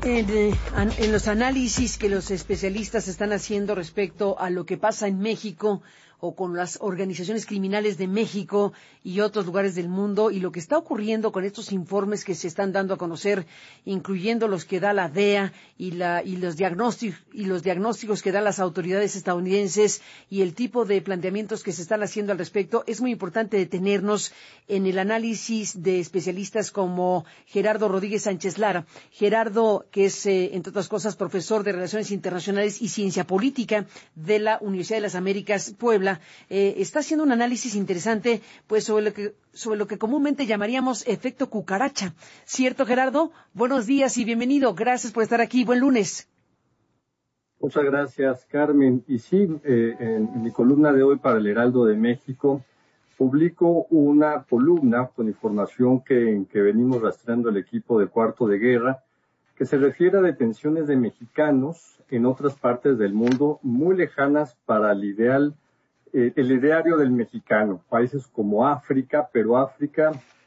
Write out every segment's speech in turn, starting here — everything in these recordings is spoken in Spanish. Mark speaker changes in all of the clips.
Speaker 1: En los análisis que los especialistas están haciendo respecto a lo que pasa en México o con las organizaciones criminales de México y otros lugares del mundo y lo que está ocurriendo con estos informes que se están dando a conocer, incluyendo los que da la DEA y los diagnósticos que dan las autoridades estadounidenses y el tipo de planteamientos que se están haciendo al respecto, es muy importante detenernos en el análisis de especialistas como Gerardo Rodríguez Sánchez Lara. Gerardo, que es, entre otras cosas, profesor de Relaciones Internacionales y Ciencia Política de la Universidad de las Américas, Puebla, está haciendo un análisis interesante pues sobre lo que comúnmente llamaríamos efecto cucaracha. ¿Cierto, Gerardo? Buenos días y bienvenido. Gracias por estar aquí. Buen lunes.
Speaker 2: Muchas gracias, Carmen. Y sí, en mi columna de hoy para el Heraldo de México, publico una columna con información que venimos rastreando el equipo de Cuarto de Guerra, que se refiere a detenciones de mexicanos en otras partes del mundo muy lejanas para el ideario del mexicano, países como África, pero África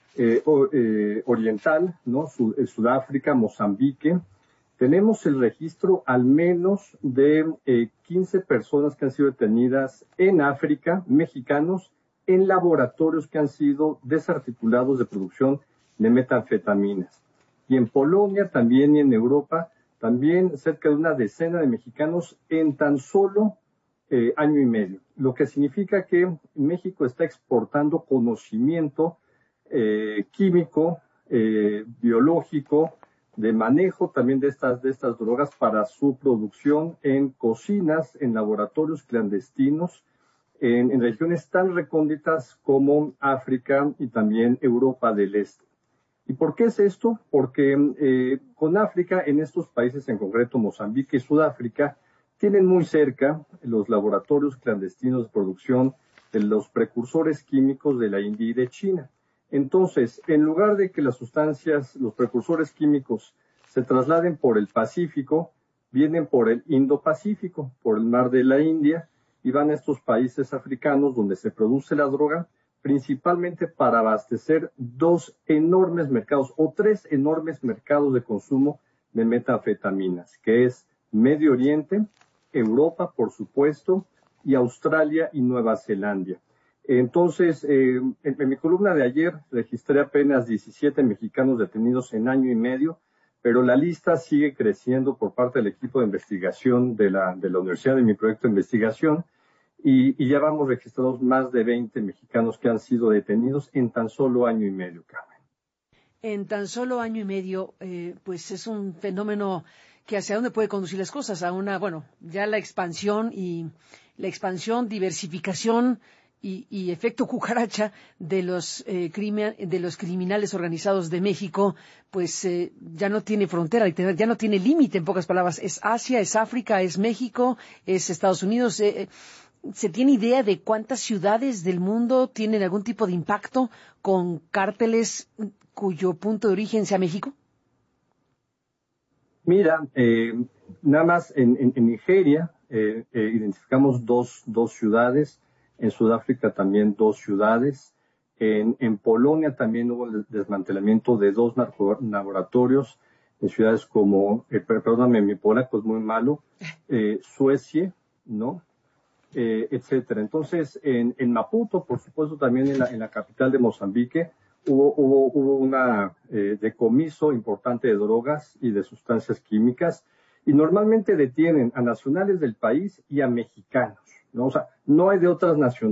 Speaker 2: oriental, ¿no? Sudáfrica, Mozambique. Tenemos el registro al menos de 15 personas que han sido detenidas en África, mexicanos, en laboratorios que han sido desarticulados de producción de metanfetaminas. Y en Polonia también y en Europa, también cerca de una decena de mexicanos en tan solo año y medio. Lo que significa que México está exportando conocimiento químico, biológico, de manejo también de estas drogas para su producción en cocinas, en laboratorios clandestinos, en regiones tan recónditas como África y también Europa del Este. ¿Y por qué es esto? Porque con África, en estos países, en concreto Mozambique y Sudáfrica, tienen muy cerca los laboratorios clandestinos de producción de los precursores químicos de la India y de China. Entonces, en lugar de que las sustancias, los precursores químicos, se trasladen por el Pacífico, vienen por el Indo-Pacífico, por el mar de la India, y van a estos países africanos donde se produce la droga, principalmente para abastecer dos enormes mercados o tres enormes mercados de consumo de metanfetaminas, que es Medio Oriente, Europa, por supuesto, y Australia y Nueva Zelanda. Entonces, en mi columna de ayer registré apenas 17 mexicanos detenidos en año y medio, pero la lista sigue creciendo por parte del equipo de investigación de la universidad de mi proyecto de investigación, y ya vamos registrados más de 20 mexicanos que han sido detenidos en tan solo año y medio, Carmen.
Speaker 1: En tan solo año y medio, pues es un fenómeno que hacia dónde puede conducir las cosas, a una, bueno, ya la expansión, diversificación y efecto cucaracha de los criminales organizados de México, pues ya no tiene frontera, ya no tiene límite, en pocas palabras. Es Asia, es África, es México, es Estados Unidos. ¿Se tiene idea de cuántas ciudades del mundo tienen algún tipo de impacto con cárteles cuyo punto de origen sea México?
Speaker 2: Mira, nada más en Nigeria identificamos dos ciudades, en Sudáfrica también 2 ciudades, en Polonia también hubo el desmantelamiento de 2 laboratorios en ciudades como, perdóname, mi polaco es muy malo, Suecia, ¿no? Etcétera. Entonces, en Maputo, por supuesto, también en la capital de Mozambique, hubo una decomiso importante de drogas y de sustancias químicas, y normalmente detienen a nacionales del país y a mexicanos, ¿no? O sea, no hay de otras nacionalidades.